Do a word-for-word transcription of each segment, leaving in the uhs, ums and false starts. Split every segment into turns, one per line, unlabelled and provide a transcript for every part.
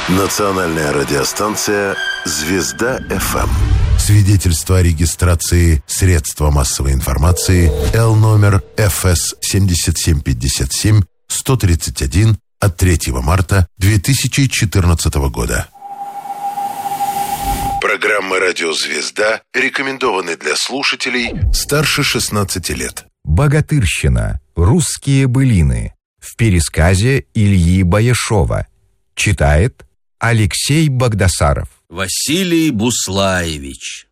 Национальная радиостанция «Звезда эф эм».
Свидетельство о регистрации средства массовой информации Л номер эф эс семь семь пять семь сто тридцать один от третьего марта две тысячи четырнадцатого года.
Программа «Радио Звезда» рекомендованы для слушателей старше шестнадцати лет.
Богатырщина. Русские былины. В пересказе Ильи Баяшова. Читает Алексей Багдасаров.
Василий Буслаевич.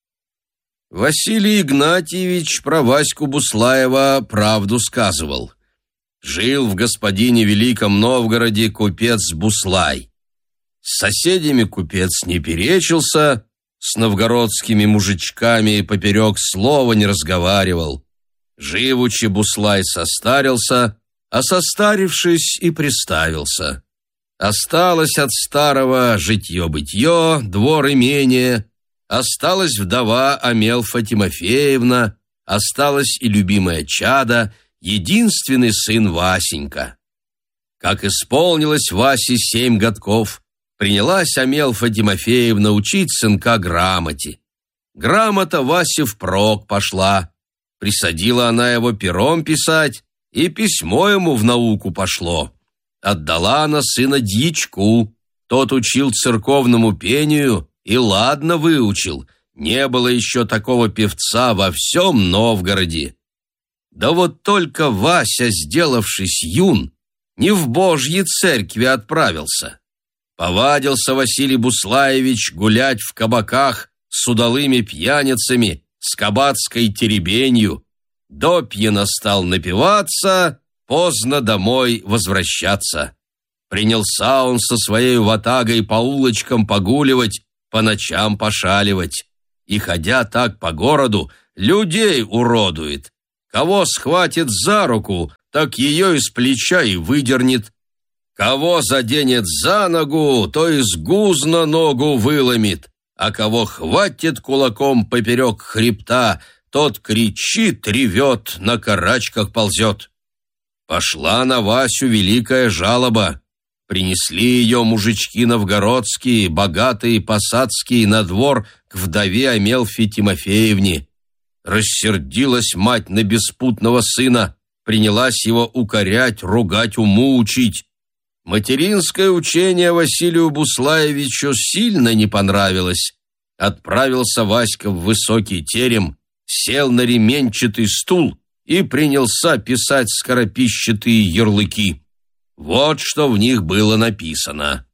Василий Игнатьевич про Ваську Буслаева правду сказывал. Жил в господине Великом Новгороде купец Буслай. С соседями купец не перечился, с новгородскими мужичками поперек слова не разговаривал. Живучи Буслай состарился, а состарившись и приставился. Осталось от старого житье-бытье, двор имение, осталась вдова Амелфа Тимофеевна, осталась и любимая чада, единственный сын Васенька. Как исполнилось Васе семь годков, принялась Амелфа Тимофеевна учить сынка грамоте. Грамота Васе впрок пошла. Присадила она его пером писать, и письмо ему в науку пошло. Отдала она сына дьячку, тот учил церковному пению и ладно выучил. Не было еще такого певца во всем Новгороде. Да вот только Вася, сделавшись юн, не в Божьи церкви отправился. Повадился Василий Буслаевич гулять в кабаках с удалыми пьяницами, с кабацкой теребенью. Допьяно стал напиваться, поздно домой возвращаться. Принялся он со своей ватагой по улочкам погуливать, по ночам пошаливать. И, ходя так по городу, людей уродует. Кого схватит за руку, так ее из плеча и выдернет. Кого заденет за ногу, то из гузна ногу выломит. А кого хватит кулаком поперек хребта, тот кричит, ревет, на карачках ползет. Пошла на Васю великая жалоба. Принесли ее мужички новгородские, богатые посадские, на двор к вдове Амелфе Тимофеевне. Рассердилась мать на беспутного сына, принялась его укорять, ругать, уму учить. Материнское учение Василию Буслаевичу сильно не понравилось. Отправился Васька в высокий терем, сел на ременчатый стул и принялся писать скорописчатые ярлыки. Вот что в них было написано.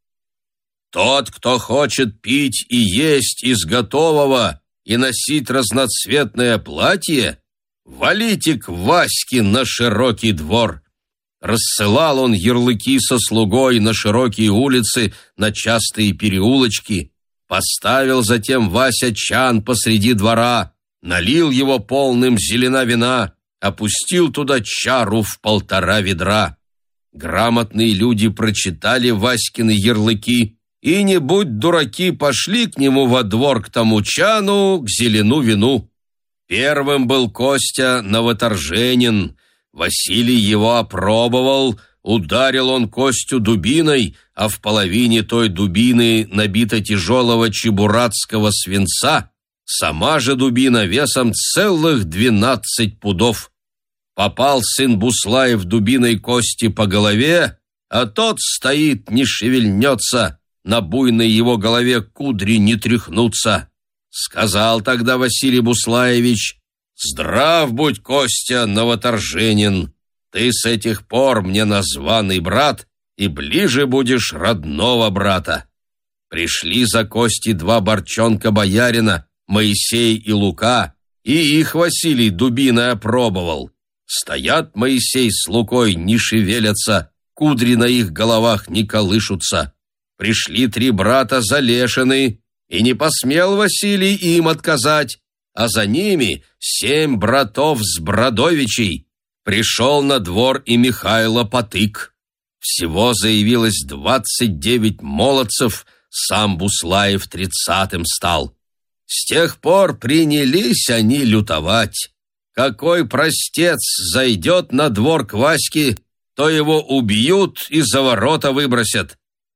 «Тот, кто хочет пить и есть из готового и носить разноцветное платье, валите к Ваське на широкий двор». Рассылал он ярлыки со слугой на широкие улицы, на частые переулочки. Поставил затем Вася чан посреди двора, налил его полным зелена вина, опустил туда чару в полтора ведра. Грамотные люди прочитали Васькины ярлыки и, не будь дураки, пошли к нему во двор, к тому чану, к зелену вину. Первым был Костя Новоторженин. Василий его опробовал, ударил он Костю дубиной, а в половине той дубины набита тяжелого чебуратского свинца, сама же дубина весом целых двенадцать пудов. Попал сын Буслаев дубиной Кости по голове, а тот стоит, не шевельнется, на буйной его голове кудри не тряхнутся. Сказал тогда Василий Буслаевич: «Здрав будь, Костя Новоторженин, ты с этих пор мне названный брат, и ближе будешь родного брата». Пришли за Костей два борчонка боярина, Моисей и Лука, и их Василий дубиной опробовал. Стоят Моисей с Лукой, не шевелятся, кудри на их головах не колышутся. Пришли три брата Залешины, и не посмел Василий им отказать, а за ними семь братов с Бродовичей. Пришел на двор и Михайло Потык. Всего заявилось двадцать девять молодцев, сам Буслаев тридцатым стал. С тех пор принялись они лютовать. Какой простец зайдет на двор к Ваське, то его убьют и за ворота выбросят.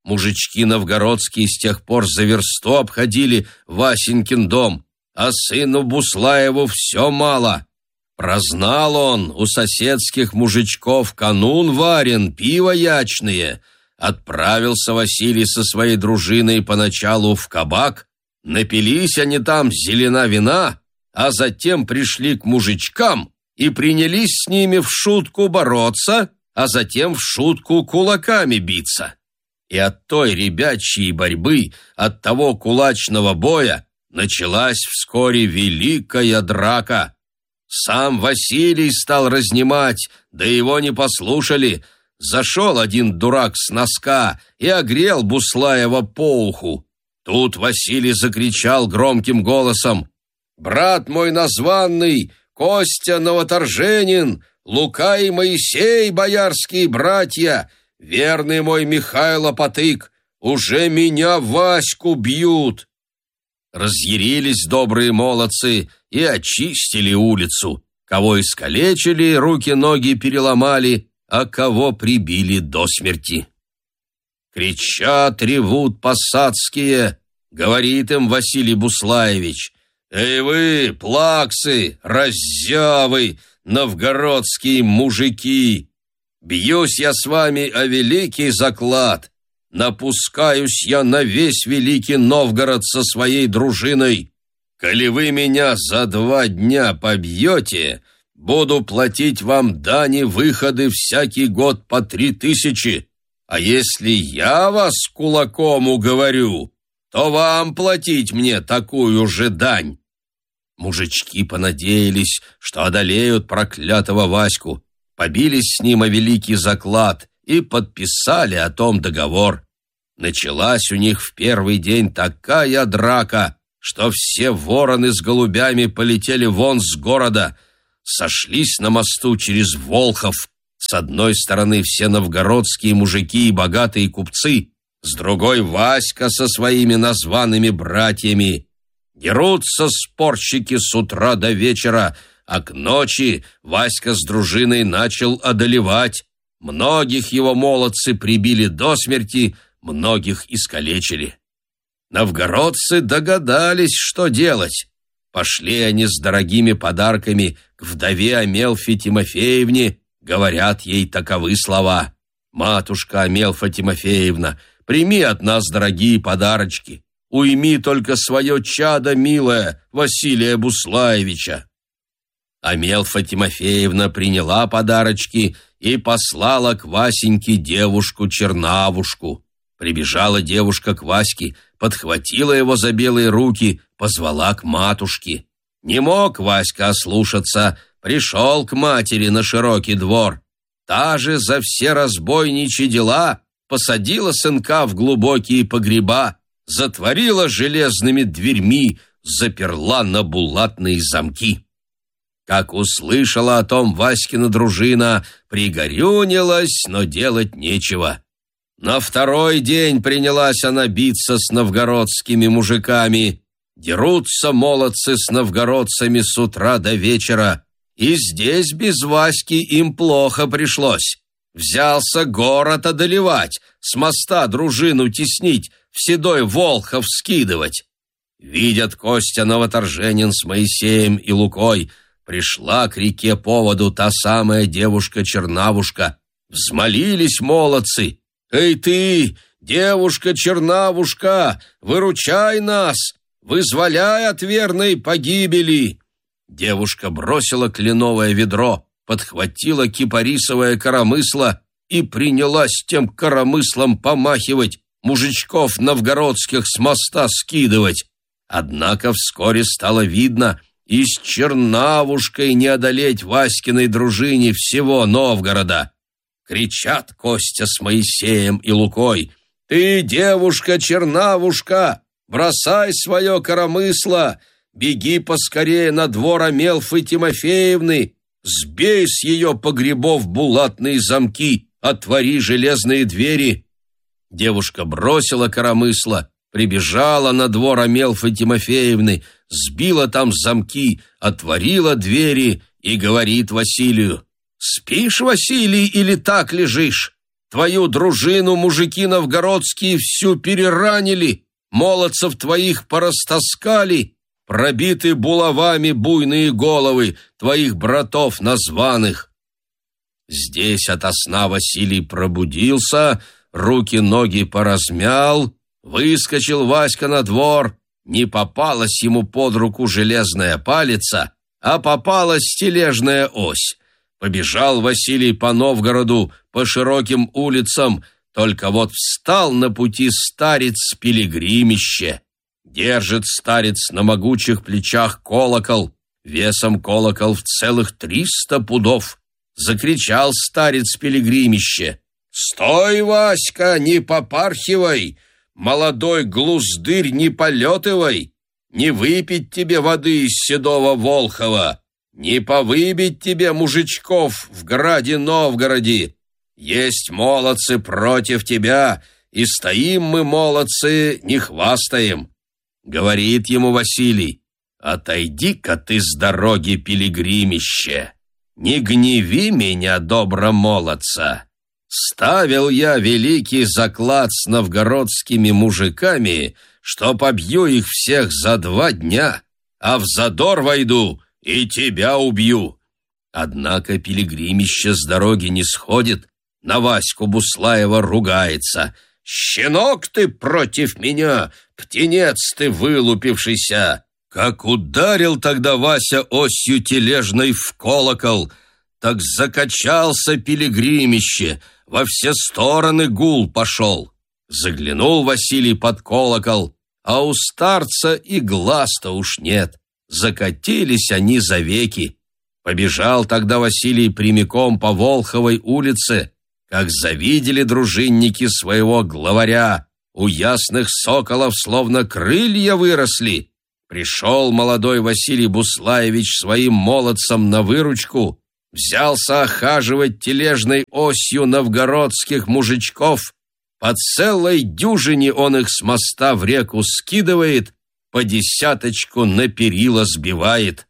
Мужички новгородские с тех пор за версту обходили Васенькин дом, а сыну Буслаеву все мало. Прознал он, у соседских мужичков канун варен, пиво ячные. Отправился Василий со своей дружиной поначалу в кабак, напились они там зелена вина, а затем пришли к мужичкам и принялись с ними в шутку бороться, а затем в шутку кулаками биться. И от той ребячьей борьбы, от того кулачного боя началась вскоре великая драка. Сам Василий стал разнимать, да его не послушали. Зашел один дурак с носка и огрел Буслаева по уху. Тут Василий закричал громким голосом: «Брат мой названный, Костя Новоторженин, Лука и Моисей, боярские братья, верный мой Михайло Потык, уже меня Ваську бьют!» Разъярились добрые молодцы и очистили улицу. Кого искалечили, руки-ноги переломали, а кого прибили до смерти. Кричат, ревут посадские, говорит им Василий Буслаевич: «Эй вы, плаксы, раззявы, новгородские мужики! Бьюсь я с вами о великий заклад, напускаюсь я на весь великий Новгород со своей дружиной. Коли вы меня за два дня побьете, буду платить вам дани выходы всякий год по три тысячи, а если я вас кулаком уговорю, то вам платить мне такую же дань». Мужички понадеялись, что одолеют проклятого Ваську, побились с ним о великий заклад и подписали о том договор. Началась у них в первый день такая драка, что все вороны с голубями полетели вон с города, сошлись на мосту через Волхов. С одной стороны все новгородские мужики и богатые купцы, с другой Васька со своими названными братьями. Дерутся спорщики с утра до вечера, а к ночи Васька с дружиной начал одолевать. Многих его молодцы прибили до смерти, многих искалечили. Новгородцы догадались, что делать. Пошли они с дорогими подарками к вдове Амелфе Тимофеевне, говорят ей таковы слова: «Матушка Амелфа Тимофеевна, прими от нас дорогие подарочки. Уйми только свое чадо милое, Василия Буслаевича». Амелфа Тимофеевна приняла подарочки и послала к Васеньке девушку-чернавушку. Прибежала девушка к Ваське, подхватила его за белые руки, позвала к матушке. Не мог Васька ослушаться, пришел к матери на широкий двор. Та же за все разбойничьи дела посадила сынка в глубокие погреба, затворила железными дверьми, заперла на булатные замки. Как услышала о том Васькина дружина, пригорюнилась, но делать нечего. На второй день принялась она биться с новгородскими мужиками. Дерутся молодцы с новгородцами с утра до вечера. И здесь без Васьки им плохо пришлось. Взялся город одолевать, с моста дружину теснить, в седой Волхов скидывать. Видят Костя Новоторженин с Моисеем и Лукой. Пришла к реке по воду та самая девушка-чернавушка. Взмолились молодцы: «Эй ты, девушка-чернавушка, выручай нас, вызволяй от верной погибели!» Девушка бросила кленовое ведро, подхватила кипарисовое коромысло и принялась тем коромыслом помахивать, мужичков новгородских с моста скидывать. Однако вскоре стало видно, и с чернавушкой не одолеть Васькиной дружине всего Новгорода. Кричат Костя с Моисеем и Лукой: «Ты, девушка-чернавушка, бросай свое коромысло, беги поскорее на двор Амелфы Тимофеевны, сбей с ее погребов булатные замки, отвори железные двери». Девушка бросила коромысло, прибежала на двор Амелфы Тимофеевны, сбила там замки, отворила двери и говорит Василию: «Спишь, Василий, или так лежишь? Твою дружину мужики новгородские всю переранили, молодцев твоих порастаскали, пробиты булавами буйные головы твоих братов названных». Здесь ото сна Василий пробудился, руки-ноги поразмял, выскочил Васька на двор. Не попалась ему под руку железная палица, а попалась тележная ось. Побежал Василий по Новгороду, по широким улицам, только вот встал на пути старец Пилигримище. Держит старец на могучих плечах колокол, весом колокол в целых триста пудов. Закричал старец Пилигримище: «Стой, Васька, не попархивай! Молодой глуздырь, не полетывай! Не выпить тебе воды из седого Волхова! Не повыбить тебе мужичков в граде Новгороде! Есть молодцы против тебя, и стоим мы, молодцы, не хвастаем!» Говорит ему Василий: «Отойди-ка ты с дороги, Пилигримище! Не гневи меня, добро молодца! Ставил я великий заклад с новгородскими мужиками, что побью их всех за два дня, а в задор войду и тебя убью». Однако Пилигримище с дороги не сходит, на Ваську Буслаева ругается: «Щенок ты против меня, птенец ты вылупившийся!» Как ударил тогда Вася осью тележной в колокол, так закачался Пилигримище, во все стороны гул пошел. Заглянул Василий под колокол, а у старца и глаз-то уж нет. Закатились они завеки. Побежал тогда Василий прямиком по Волховой улице, как завидели дружинники своего главаря. У ясных соколов словно крылья выросли. Пришел молодой Василий Буслаевич своим молодцам на выручку, взялся охаживать тележной осью новгородских мужичков. По целой дюжине он их с моста в реку скидывает, по десяточку на перила сбивает.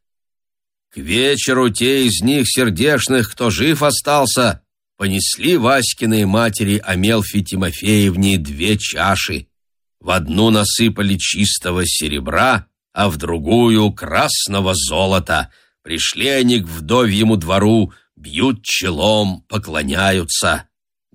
К вечеру те из них сердешных, кто жив остался, понесли Васькиной матери Амелфи Тимофеевне две чаши. В одну насыпали чистого серебра, а в другую красного золота. Пришли они к вдовьему двору, бьют челом, поклоняются.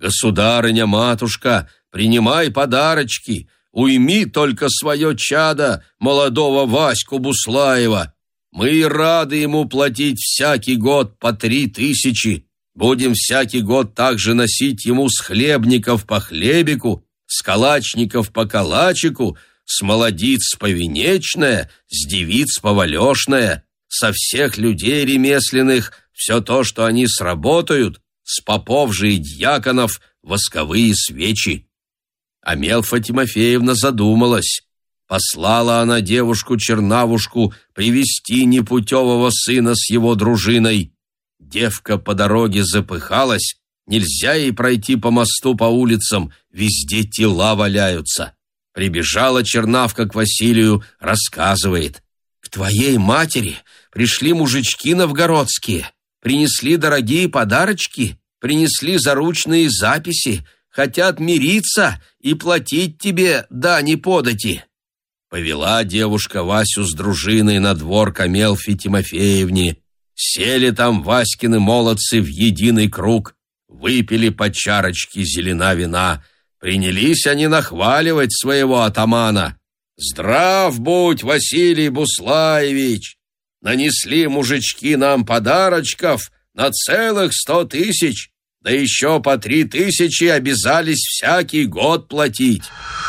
«Государыня-матушка, принимай подарочки, уйми только свое чадо, молодого Ваську Буслаева. Мы и рады ему платить всякий год по три тысячи. Будем всякий год также носить ему с хлебников по хлебику, с калачников по калачику, с молодиц повенечное, с девиц повалешное, со всех людей ремесленных все то, что они сработают, с попов же и дьяконов восковые свечи». Амелфа Тимофеевна задумалась. Послала она девушку-чернавушку привести непутевого сына с его дружиной. Девка по дороге запыхалась, нельзя ей пройти по мосту по улицам, везде тела валяются. Прибежала чернавка к Василию, рассказывает: «К твоей матери пришли мужички новгородские, принесли дорогие подарочки, принесли заручные записи, хотят мириться и платить тебе дани подати». Повела девушка Васю с дружиной на двор к Амелфи Тимофеевне. Сели там Васькины молодцы в единый круг, выпили по чарочке зелена вина. Принялись они нахваливать своего атамана. «Здрав будь, Василий Буслаевич! Нанесли мужички нам подарочков на целых сто тысяч, да еще по три тысячи обязались всякий год платить».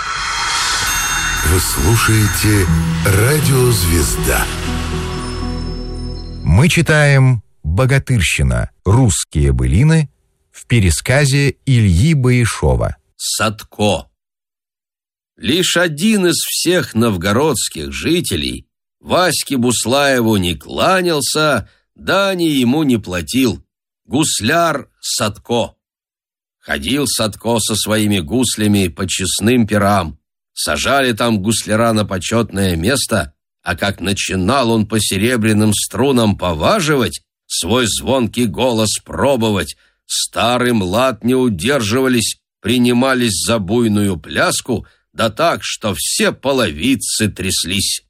Вы слушаете «Радио Звезда».
Мы читаем «Богатырщина. Русские былины» в пересказе Ильи Баишова.
Садко. Лишь один из всех новгородских жителей Ваське Буслаеву не кланялся, дани ему не платил. Гусляр Садко. Ходил Садко со своими гуслями по честным пирам. Сажали там гусляра на почетное место, а как начинал он по серебряным струнам поваживать, свой звонкий голос пробовать, Старый млад не удерживались, принимались за буйную пляску, да так, что все половицы тряслись.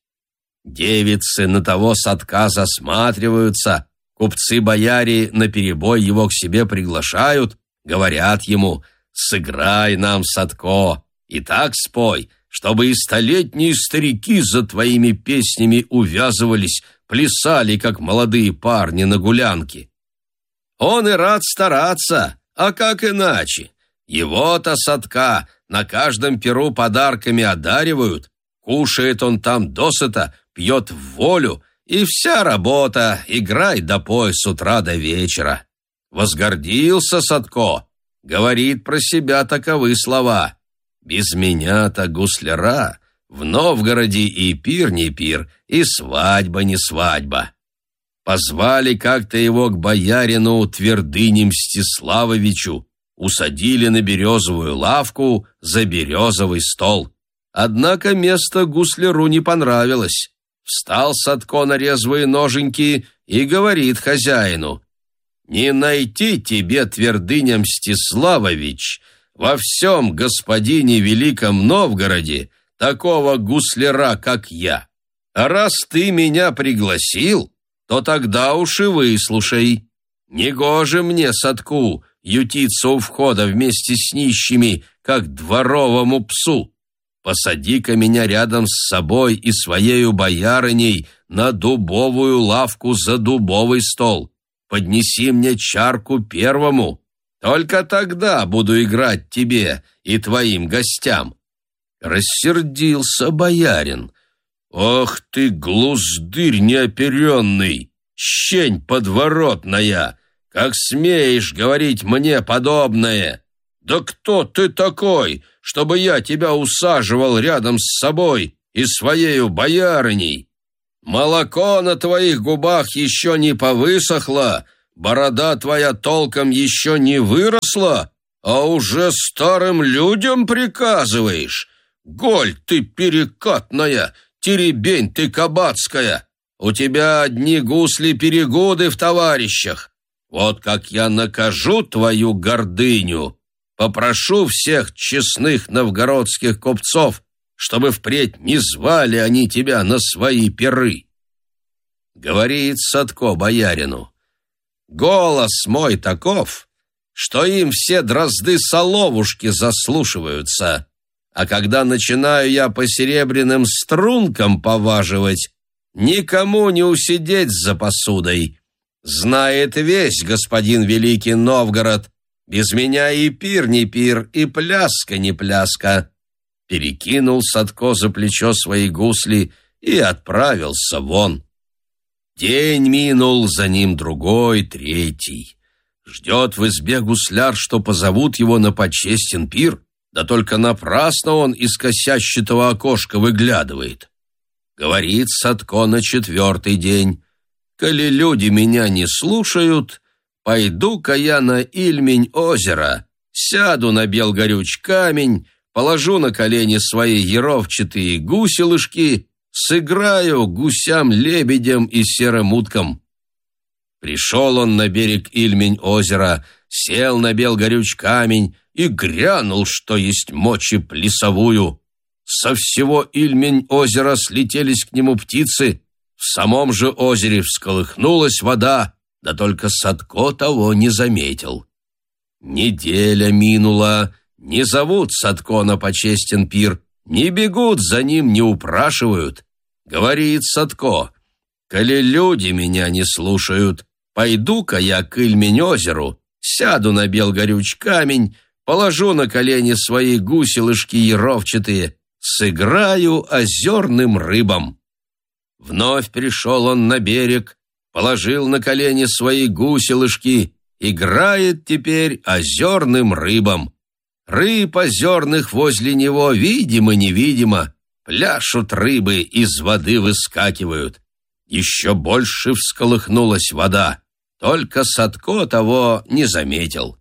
Девицы на того Садка засматриваются, купцы-бояре наперебой его к себе приглашают, говорят ему: «Сыграй нам, Садко, и так спой, чтобы и столетние старики за твоими песнями увязывались, плясали, как молодые парни на гулянке». Он и рад стараться, а как иначе? Его-то Садка на каждом перу подарками одаривают, кушает он там досыта, пьет в волю, и вся работа — играй да пой с утра до вечера. Возгордился Садко, говорит про себя таковы слова: «Без меня-то гусляра в Новгороде и пир не пир, и свадьба не свадьба». Позвали как-то его к боярину Твердыне Мстиславовичу, усадили на березовую лавку за березовый стол. Однако место гусляру не понравилось. Встал Садко на резвые ноженьки и говорит хозяину: «Не найти тебе, Твердыня Мстиславович, во всем господине Великом Новгороде такого гусляра, как я. А раз ты меня пригласил, то тогда уж и выслушай. Негоже мне, Садку, ютиться у входа вместе с нищими, как дворовому псу. Посади-ка меня рядом с собой и своею боярыней на дубовую лавку за дубовый стол. Поднеси мне чарку первому. Только тогда буду играть тебе и твоим гостям». Рассердился боярин. «Ох ты, глуздырь неоперенный, щень подворотная! Как смеешь говорить мне подобное? Да кто ты такой, чтобы я тебя усаживал рядом с собой и своею боярыней? Молоко на твоих губах еще не повысохло, борода твоя толком еще не выросла, а уже старым людям приказываешь. Голь ты перекатная, теребень ты кабацкая, у тебя одни гусли-перегуды в товарищах. Вот как я накажу твою гордыню, попрошу всех честных новгородских купцов, чтобы впредь не звали они тебя на свои пиры». Говорит Садко боярину: «Голос мой таков, что им все дрозды-соловушки заслушиваются, а когда начинаю я по серебряным стрункам поваживать, никому не усидеть за посудой. Знает весь господин Великий Новгород, без меня и пир не пир, и пляска не пляска». Перекинул Садко за плечо свои гусли и отправился вон. День минул, за ним другой, третий. Ждет в избе гусляр, что позовут его на почестен пир, да только напрасно он из косящего окошка выглядывает. Говорит Садко на четвертый день: «Коли люди меня не слушают, пойду-ка я на Ильмень озеро, сяду на белгорюч камень, положу на колени свои еровчатые гуселышки, сыграю гусям-лебедям и серым уткам». Пришел он на берег Ильмень озера, сел на белгорюч камень и грянул, что есть мочи, плясовую. Со всего Ильмень озера слетелись к нему птицы, в самом же озере всколыхнулась вода, да только Садко того не заметил. Неделя минула, не зовут Садко на почестен пир, не бегут за ним, не упрашивают. Говорит Садко: «Коли люди меня не слушают, пойду-ка я к Ильмень-озеру, сяду на белгорюч камень, положу на колени свои гуселышки еровчатые, сыграю озерным рыбам». Вновь пришел он на берег, положил на колени свои гуселышки, играет теперь озерным рыбам. Рыб озерных возле него видимо-невидимо, пляшут рыбы, из воды выскакивают. Еще больше всколыхнулась вода, только Садко того не заметил.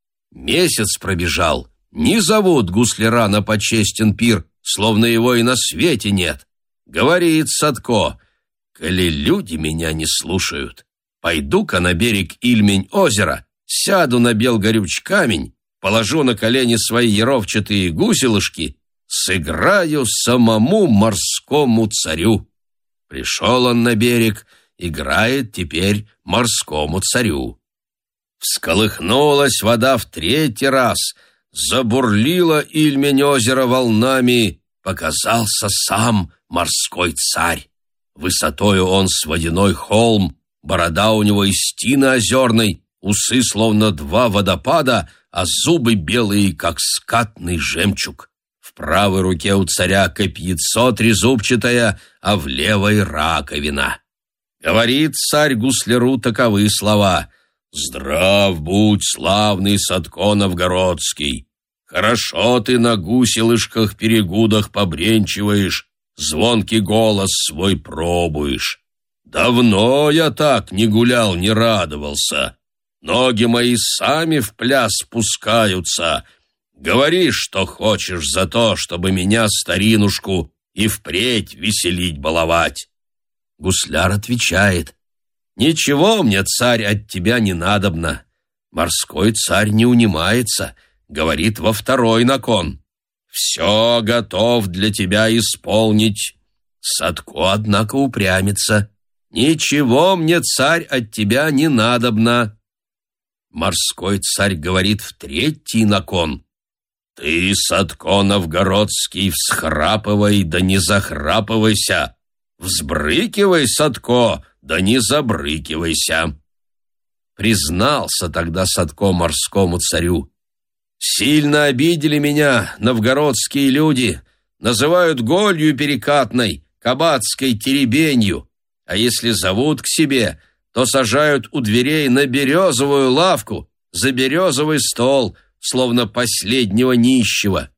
Месяц пробежал, не зовут гусляра на почестен пир, словно его и на свете нет. Говорит Садко: «Коли люди меня не слушают, пойду-ка на берег Ильмень озера, сяду на бел горюч камень, положу на колени свои еровчатые гуселышки, сыграю самому морскому царю. Пришел он на берег, играет теперь морскому царю. Всколыхнулась вода в третий раз, забурлила Ильмень озеро волнами, показался сам морской царь. Высотою он с водяной холм, борода у него из тины озерной, усы словно два водопада, а зубы белые, как скатный жемчуг. В правой руке у царя копьецо трезубчатое, а в левой раковина. Говорит царь гусляру таковы слова: «Здрав будь, славный Садко Новгородский! Хорошо ты на гуселышках-перегудах побренчиваешь, звонкий голос свой пробуешь. Давно я так не гулял, не радовался. Ноги мои сами в пляс спускаются. Говори, что хочешь за то, чтобы меня, старинушку, и впредь веселить, баловать». Гусляр отвечает: «Ничего мне, царь, от тебя не надобно». Морской царь не унимается, говорит во второй након: «Все готов для тебя исполнить». Садко, однако, упрямится: «Ничего мне, царь, от тебя не надобно». Морской царь говорит в третий након: «Ты, Садко Новгородский, всхрапывай, да не захрапывайся. Взбрыкивай, Садко, да не забрыкивайся». Признался тогда Садко морскому царю: «Сильно обидели меня новгородские люди, называют голью перекатной, кабацкой теребенью, а если зовут к себе, то сажают у дверей на березовую лавку, за березовый стол, словно последнего нищего».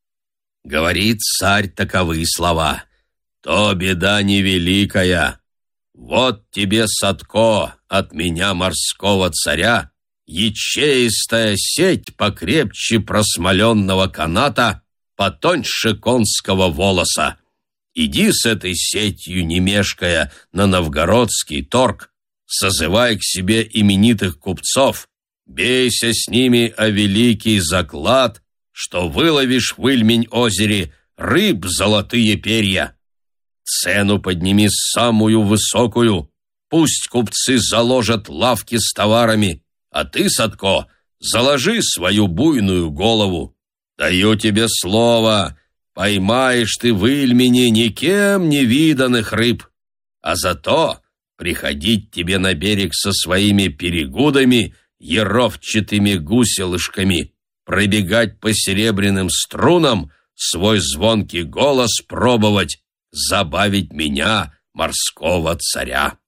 Говорит царь таковы слова: «То беда невеликая. Вот тебе, Садко, от меня, морского царя, ячеистая сеть покрепче просмоленного каната, потоньше конского волоса. Иди с этой сетью, не мешкая, на новгородский торг, созывай к себе именитых купцов, бейся с ними о великий заклад, что выловишь в Ильмень-озере рыб золотые перья. Цену подними самую высокую, пусть купцы заложат лавки с товарами, а ты, Садко, заложи свою буйную голову. Даю тебе слово, поймаешь ты в Ильмене никем не виданных рыб, а зато приходить тебе на берег со своими перегудами, еровчатыми гуселышками, пробегать по серебряным струнам, свой звонкий голос пробовать, забавить меня, морского царя».